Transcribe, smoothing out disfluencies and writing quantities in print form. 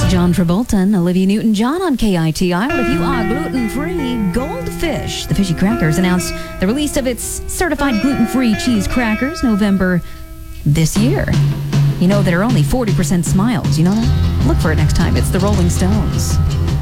John Travolta and Olivia Newton-John on KITI. Well, if you are gluten-free, Goldfish, the fishy crackers, announced the release of its certified gluten-free cheese crackers November this year. You know that are only 40% smiles. You know that? Look for it next time. It's the Rolling Stones.